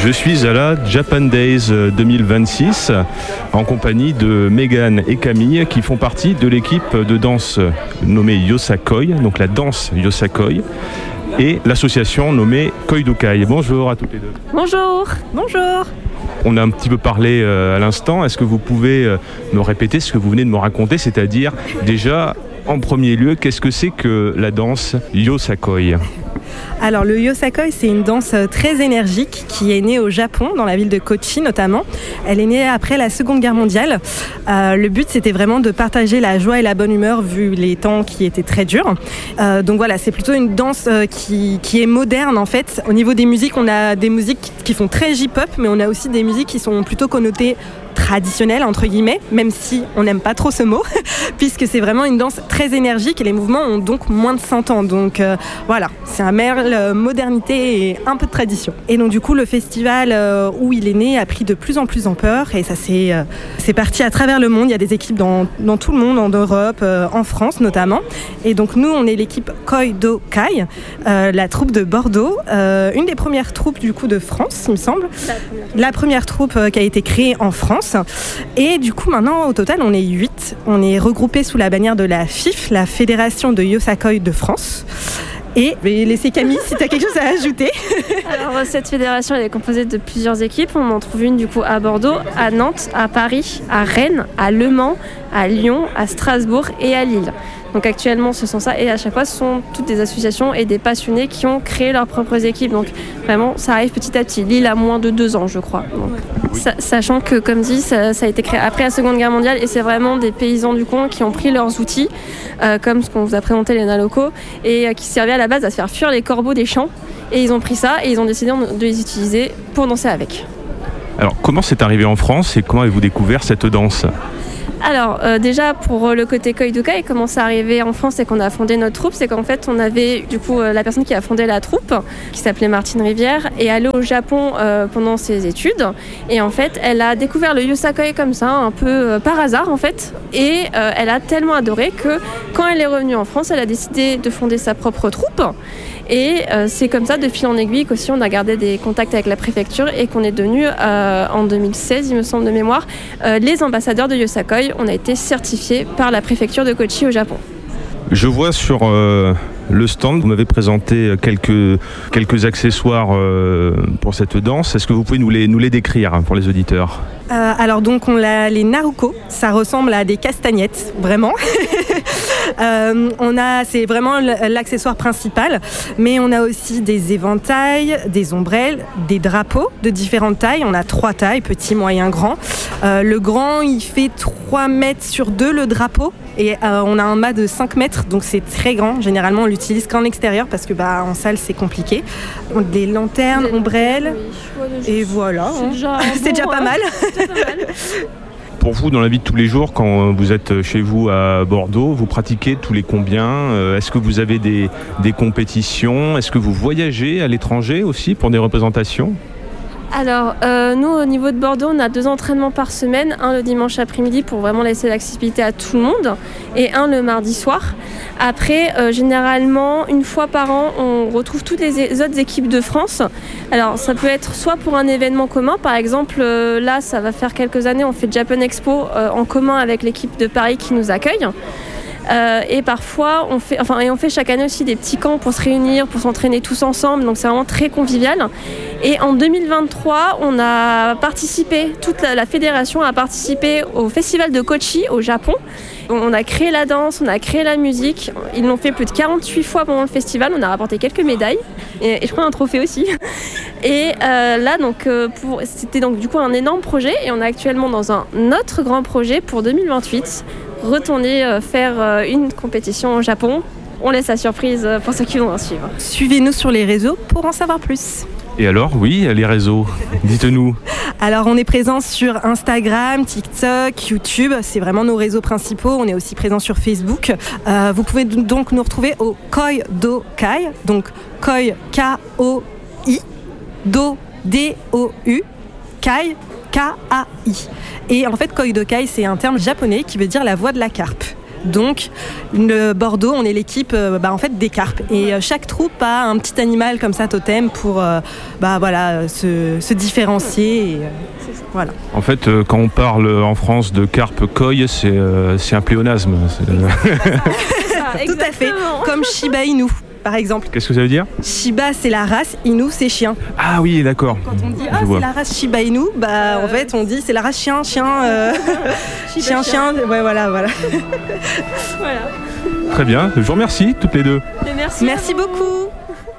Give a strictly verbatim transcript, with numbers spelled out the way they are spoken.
Je suis à la Japan Days deux mille vingt-six en compagnie de Megan et Camille qui font partie de l'équipe de danse nommée Yosakoi, donc la danse Yosakoi, et l'association nommée Koidokai. Bonjour à toutes les deux. Bonjour. Bonjour. On a un petit peu parlé euh, à l'instant. Est-ce que vous pouvez euh, me répéter ce que vous venez de me raconter, c'est-à-dire déjà en premier lieu, qu'est-ce que c'est que la danse Yosakoi ? Alors le Yosakoi, c'est une danse très énergique qui est née au Japon, dans la ville de Kochi notamment. Elle est née après la Seconde Guerre mondiale. Euh, le but, c'était vraiment de partager la joie et la bonne humeur vu les temps qui étaient très durs. Euh, donc voilà, c'est plutôt une danse qui, qui est moderne en fait. Au niveau des musiques, on a des musiques qui font très J-pop, mais on a aussi des musiques qui sont plutôt connotées traditionnelle entre guillemets, même si on n'aime pas trop ce mot, puisque c'est vraiment une danse très énergique et les mouvements ont donc moins de cent ans. Donc euh, voilà, c'est un mélange euh, modernité et un peu de tradition. Et donc du coup, le festival euh, où il est né a pris de plus en plus d'ampleur et ça c'est, euh, c'est parti à travers le monde. Il y a des équipes dans, dans tout le monde, en Europe, euh, en France notamment. Et donc nous, on est l'équipe Koidokai, euh, la troupe de Bordeaux, euh, une des premières troupes du coup de France, il me semble. La première, la première troupe euh, qui a été créée en France. Et du coup, maintenant, au total, on est huit. On est regroupés sous la bannière de la F I F, la Fédération de Yosakoi de France. Et je vais laisser Camille si tu as quelque chose à ajouter. Alors, cette fédération elle est composée de plusieurs équipes. On en trouve une du coup à Bordeaux, à Nantes, à Paris, à Rennes, à Le Mans, à Lyon, à Strasbourg et à Lille. Donc actuellement, ce sont ça. Et à chaque fois, ce sont toutes des associations et des passionnés qui ont créé leurs propres équipes. Donc vraiment, ça arrive petit à petit. Lille a moins de deux ans, je crois. Donc, oui. sa- sachant que, comme dit, ça, ça a été créé après la Seconde Guerre mondiale et c'est vraiment des paysans du coin qui ont pris leurs outils, euh, comme ce qu'on vous a présenté, les nalocos, et euh, qui servaient à la base à se faire fuir les corbeaux des champs. Et ils ont pris ça et ils ont décidé de les utiliser pour danser avec. Alors, comment c'est arrivé en France et comment avez-vous découvert cette danse ? Alors euh, déjà pour le côté Koidokai, comment ça arrivé en France et qu'on a fondé notre troupe, c'est qu'en fait on avait du coup euh, la personne qui a fondé la troupe, qui s'appelait Martine Rivière, est allée au Japon euh, pendant ses études et en fait elle a découvert le Yosakoi comme ça, un peu euh, par hasard en fait, et euh, elle a tellement adoré que quand elle est revenue en France, elle a décidé de fonder sa propre troupe. Et euh, c'est comme ça, de fil en aiguille, qu'aussi on a gardé des contacts avec la préfecture et qu'on est devenu, euh, en deux mille seize, il me semble de mémoire, euh, les ambassadeurs de Yosakoi. On a été certifiés par la préfecture de Kochi au Japon. Je vois sur euh, le stand, vous m'avez présenté quelques, quelques accessoires euh, pour cette danse. Est-ce que vous pouvez nous les, nous les décrire hein, pour les auditeurs ? Euh, alors donc on a les naruko, ça ressemble à des castagnettes, vraiment. euh, on a, c'est vraiment l'accessoire principal, mais on a aussi des éventails, des ombrelles, des drapeaux de différentes tailles. On a trois tailles, petit, moyen, grand. Euh, le grand, il fait trois mètres sur deux le drapeau. Et euh, on a un mât de cinq mètres, donc c'est très grand. Généralement, on l'utilise qu'en extérieur parce que bah, en salle, c'est compliqué. On a des lanternes, des ombrelles, oui, et voilà. C'est, hein. déjà, c'est bon, déjà pas mal. C'est pas mal. Pour vous, dans la vie de tous les jours, quand vous êtes chez vous à Bordeaux, vous pratiquez tous les combien ? Est-ce que vous avez des, des compétitions ? Est-ce que vous voyagez à l'étranger aussi pour des représentations ? Alors, euh, nous, au niveau de Bordeaux, on a deux entraînements par semaine. Un le dimanche après-midi pour vraiment laisser l'accessibilité à tout le monde et un le mardi soir. Après, euh, généralement, une fois par an, on retrouve toutes les autres équipes de France. Alors, ça peut être soit pour un événement commun. Par exemple, euh, là, ça va faire quelques années, on fait Japan Expo euh, en commun avec l'équipe de Paris qui nous accueille. Euh, et parfois, on fait, enfin, et on fait chaque année aussi des petits camps pour se réunir, pour s'entraîner tous ensemble. Donc c'est vraiment très convivial. Et en deux mille vingt-trois, on a participé, toute la, la fédération a participé au festival de Kochi au Japon. On a créé la danse, on a créé la musique. Ils l'ont fait plus de quarante-huit fois pendant le festival. On a rapporté quelques médailles et, et je crois un trophée aussi. Et euh, là, donc, euh, pour, c'était donc du coup un énorme projet et on est actuellement dans un autre grand projet pour deux mille vingt-huit. Retourner euh, faire euh, une compétition au Japon. On laisse la surprise euh, pour ceux qui vont en suivre. Suivez-nous sur les réseaux pour en savoir plus. Et alors, oui, les réseaux, dites-nous. Alors, on est présent sur Instagram, TikTok, YouTube. C'est vraiment nos réseaux principaux. On est aussi présent sur Facebook. Euh, vous pouvez donc nous retrouver au Koidokai. Donc, Koi, K O I, Do, D O U, Kai, K A I. Et en fait, Koidokai, c'est un terme japonais qui veut dire la voix de la carpe. Donc, le Bordeaux, on est l'équipe euh, bah, en fait, des carpes. Et euh, chaque troupe a un petit animal comme ça, totem, pour euh, bah, voilà, se, se différencier. Et, euh, voilà. En fait, euh, quand on parle en France de carpe koi, c'est, euh, c'est un pléonasme. C'est, euh... Tout à fait, comme Shiba Inu. Par exemple. Qu'est-ce que ça veut dire ? Shiba, c'est la race, Inu, c'est chien. Ah oui, d'accord. Quand on dit ah, c'est la race Shiba Inu, bah euh... en fait, on dit c'est la race chien, chien, euh... chien, chien. Ouais, voilà, voilà. Voilà. Très bien. Je vous remercie toutes les deux. Et merci. Merci beaucoup.